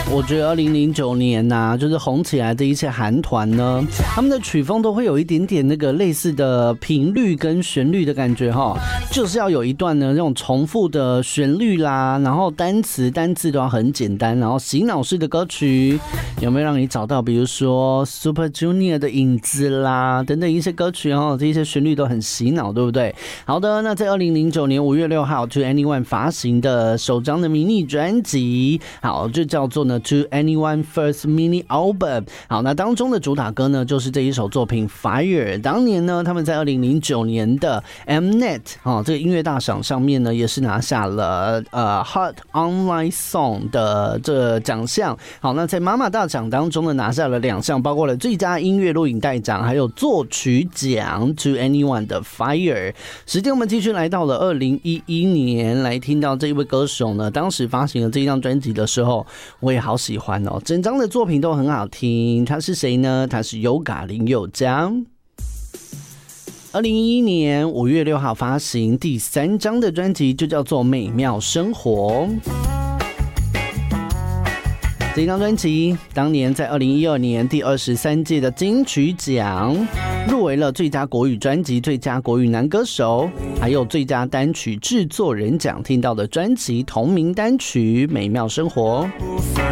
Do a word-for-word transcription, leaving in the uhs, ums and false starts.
我觉得二零零九年呐、啊，就是红起来的一些韩团呢，他们的曲风都会有一点点那个类似的频率跟旋律的感觉哈，就是要有一段呢那种重复的旋律啦，然后单词单字都要很简单，然后洗脑式的歌曲，有没有让你找到比如说 Super Junior 的影子啦等等一些歌曲哈，这些旋律都很洗脑，对不对？好的，那在二零零九年五月六号 To Anyone 发行的首张的迷你专辑，好，就叫做呢 To Anyone First Mini Album。好，那当中的主打歌呢，就是这一首作品 Fire。当年呢，他们在二零零九年的 Mnet 哦这个音乐大赏上面呢，也是拿下了呃 Hot Online Song 的这个奖项。好，那在妈妈大奖当中呢，拿下了两项，包括了最佳音乐录影带奖，还有作曲奖 To Anyone 的 Fire。时间我们继续来到了二零一一年，来听到这一位歌手呢，当时发行了这一张专辑的时候，我也好喜欢哦，整张的作品都很好听。他是谁呢？他是Yoga林宥嘉。二零一一年五月六号发行第三张的专辑，就叫做《美妙生活》。这张专辑当年在二零一二年第二十三届的金曲奖入围了最佳国语专辑、最佳国语男歌手，还有最佳单曲制作人奖。听到的专辑同名单曲《美妙生活》。